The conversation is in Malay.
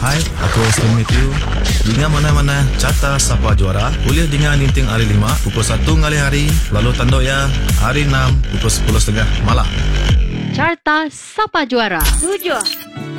Hai, aku Aston Matthew. Dengan mana-mana Carta Sapa Juara, boleh dengan Ninting hari 5 pukul 1 ngali hari, lalu tanduk ya hari 6 pukul 10.30 malam. Carta Sapa Juara. 7